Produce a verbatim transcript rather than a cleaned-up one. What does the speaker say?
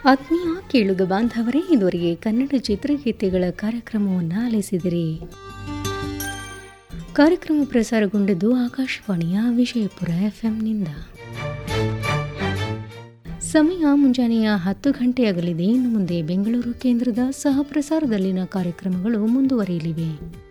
ಆತ್ಮೀಯ ಕೇಳುಗ ಬಾಂಧವರೇ, ಇದುವರೆಗೆ ಕನ್ನಡ ಚಿತ್ರಗೀತೆಗಳ ಕಾರ್ಯಕ್ರಮವನ್ನು ಆಲಿಸಿದಿರಿ. ಕಾರ್ಯಕ್ರಮ ಪ್ರಸಾರಗೊಂಡದ್ದು ಆಕಾಶವಾಣಿಯ ವಿಜಯಪುರ ಎಫ್ಎಂನಿಂದ. ಸಮಯ ಮುಂಜಾನೆಯ ಹತ್ತು ಗಂಟೆಯಾಗಲಿದೆ. ಇನ್ನು ಮುಂದೆ ಬೆಂಗಳೂರು ಕೇಂದ್ರದ ಸಹ ಪ್ರಸಾರದಲ್ಲಿನ ಕಾರ್ಯಕ್ರಮಗಳು ಮುಂದುವರಿಯಲಿವೆ.